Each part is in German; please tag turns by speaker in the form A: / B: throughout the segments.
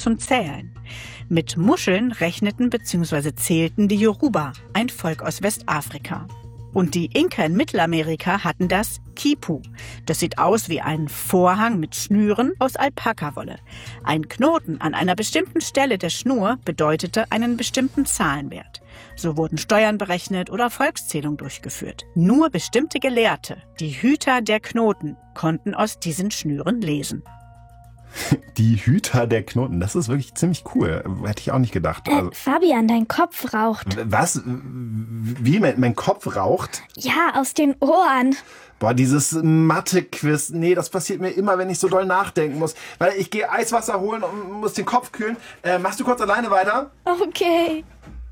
A: zum Zählen. Mit Muscheln rechneten bzw. zählten die Yoruba, ein Volk aus Westafrika. Und die Inka in Mittelamerika hatten das Quipu. Das sieht aus wie ein Vorhang mit Schnüren aus Alpakawolle. Ein Knoten an einer bestimmten Stelle der Schnur bedeutete einen bestimmten Zahlenwert. So wurden Steuern berechnet oder Volkszählung durchgeführt. Nur bestimmte Gelehrte, die Hüter der Knoten, konnten aus diesen Schnüren lesen.
B: Die Hüter der Knoten, das ist wirklich ziemlich cool. Hätte ich auch nicht gedacht.
C: Fabian, dein Kopf raucht.
B: Was? Wie? Mein Kopf raucht?
C: Ja, aus den Ohren.
B: Boah, dieses Mathe-Quiz. Nee, das passiert mir immer, wenn ich so doll nachdenken muss. Weil ich gehe Eiswasser holen und muss den Kopf kühlen. Machst du kurz alleine weiter?
C: Okay.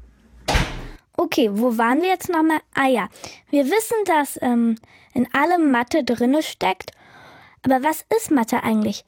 C: Okay, wo waren wir jetzt nochmal? Ah ja, wir wissen, dass in allem Mathe drinne steckt. Aber was ist Mathe eigentlich?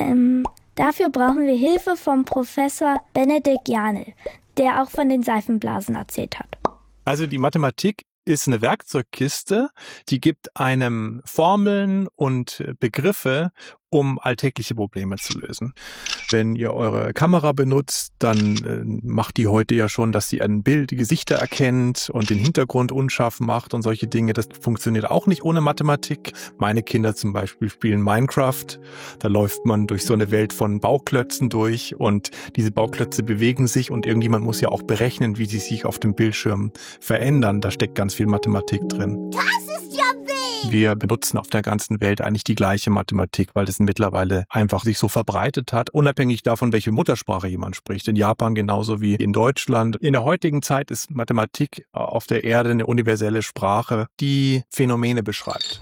C: Dafür brauchen wir Hilfe vom Professor Benedikt Janel, der auch von den Seifenblasen erzählt hat.
D: Also die Mathematik ist eine Werkzeugkiste, die gibt einem Formeln und Begriffe, um alltägliche Probleme zu lösen. Wenn ihr eure Kamera benutzt, dann macht die heute ja schon, dass sie ein Bild, die Gesichter erkennt und den Hintergrund unscharf macht und solche Dinge. Das funktioniert auch nicht ohne Mathematik. Meine Kinder zum Beispiel spielen Minecraft. Da läuft man durch so eine Welt von Bauklötzen durch und diese Bauklötze bewegen sich und irgendjemand muss ja auch berechnen, wie sie sich auf dem Bildschirm verändern. Da steckt ganz viel Mathematik drin.
E: Das ist ja wild!
D: Wir benutzen auf der ganzen Welt eigentlich die gleiche Mathematik, weil das mittlerweile einfach sich so verbreitet hat, unabhängig davon, welche Muttersprache jemand spricht. In Japan genauso wie in Deutschland. In der heutigen Zeit ist Mathematik auf der Erde eine universelle Sprache, die Phänomene beschreibt.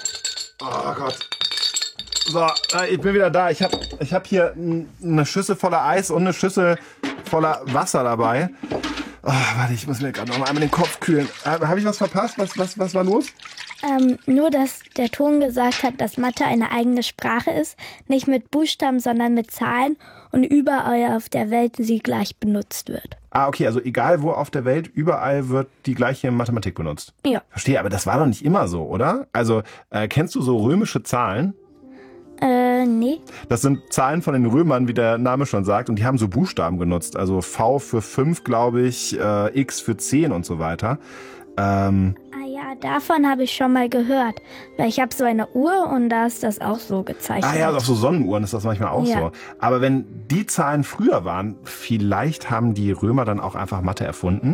B: Oh Gott. So, ich bin wieder da. Ich hab hier eine Schüssel voller Eis und eine Schüssel voller Wasser dabei. Oh, warte, ich muss mir gerade noch mal einmal den Kopf kühlen. Habe ich was verpasst? Was war los?
C: Nur, dass der Ton gesagt hat, dass Mathe eine eigene Sprache ist, nicht mit Buchstaben, sondern mit Zahlen und überall auf der Welt sie gleich benutzt wird.
B: Ah, okay, also egal wo auf der Welt, überall wird die gleiche Mathematik benutzt.
C: Ja.
B: Verstehe, aber das war doch nicht immer so, oder? Also, kennst du so römische Zahlen?
C: Nee.
B: Das sind Zahlen von den Römern, wie der Name schon sagt, und die haben so Buchstaben genutzt. Also V für 5, glaube ich, X für 10 und so weiter.
C: Ah ja, davon habe ich schon mal gehört. Weil ich habe so eine Uhr und da ist das auch so gezeichnet.
B: Ah ja, auf so Sonnenuhren ist das manchmal auch so. Aber wenn die Zahlen früher waren, vielleicht haben die Römer dann auch einfach Mathe erfunden?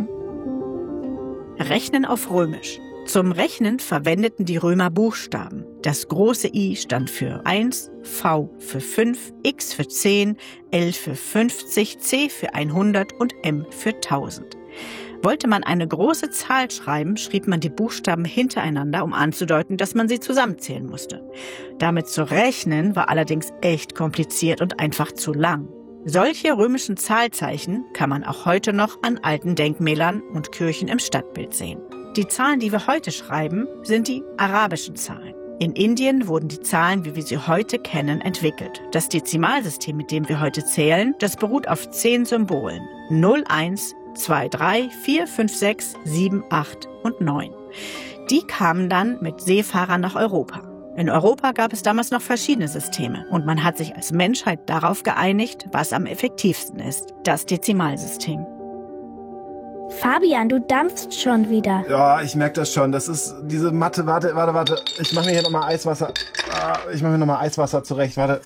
A: Rechnen auf Römisch. Zum Rechnen verwendeten die Römer Buchstaben. Das große I stand für 1, V für 5, X für 10, L für 50, C für 100 und M für 1000. Wollte man eine große Zahl schreiben, schrieb man die Buchstaben hintereinander, um anzudeuten, dass man sie zusammenzählen musste. Damit zu rechnen war allerdings echt kompliziert und einfach zu lang. Solche römischen Zahlzeichen kann man auch heute noch an alten Denkmälern und Kirchen im Stadtbild sehen. Die Zahlen, die wir heute schreiben, sind die arabischen Zahlen. In Indien wurden die Zahlen, wie wir sie heute kennen, entwickelt. Das Dezimalsystem, mit dem wir heute zählen, das beruht auf 10 Symbolen. 0, 1, 2, 3, 4, 5, 6, 7, 8 und 9. Die kamen dann mit Seefahrern nach Europa. In Europa gab es damals noch verschiedene Systeme und man hat sich als Menschheit darauf geeinigt, was am effektivsten ist, das Dezimalsystem.
C: Fabian, du dampfst schon wieder.
B: Ja, ich merke das schon. Das ist diese Mathe. Warte. Ich mache mir hier nochmal Eiswasser. Ich mache mir nochmal Eiswasser zurecht. Warte.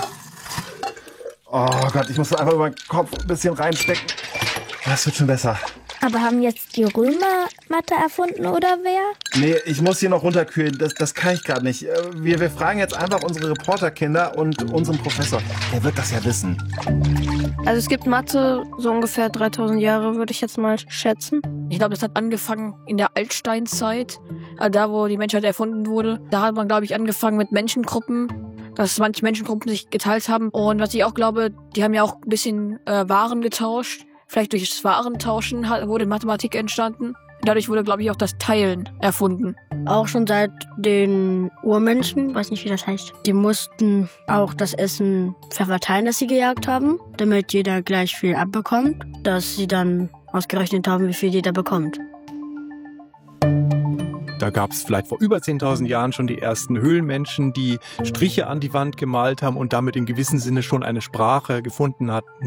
B: Oh Gott, ich muss einfach über den Kopf ein bisschen reinstecken. Das wird schon besser.
C: Aber haben jetzt die Römer Mathe erfunden oder wer?
B: Nee, ich muss hier noch runterkühlen. Das kann ich gerade nicht. Wir fragen jetzt einfach unsere Reporterkinder und unseren Professor. Der wird das ja wissen.
F: Also es gibt Mathe so ungefähr 3000 Jahre, würde ich jetzt mal schätzen. Ich glaube, das hat angefangen in der Altsteinzeit, da wo die Menschheit erfunden wurde. Da hat man, glaube ich, angefangen mit Menschengruppen, dass manche Menschengruppen sich geteilt haben. Und was ich auch glaube, die haben ja auch ein bisschen Waren getauscht. Vielleicht durch das Warentauschen wurde Mathematik entstanden. Dadurch wurde, glaube ich, auch das Teilen erfunden.
G: Auch schon seit den Urmenschen, weiß nicht, wie das heißt. Die mussten auch das Essen verteilen, das sie gejagt haben, damit jeder gleich viel abbekommt, dass sie dann ausgerechnet haben, wie viel jeder bekommt.
D: Da gab es vielleicht vor über 10.000 Jahren schon die ersten Höhlenmenschen, die Striche an die Wand gemalt haben und damit in gewissem Sinne schon eine Sprache gefunden hatten.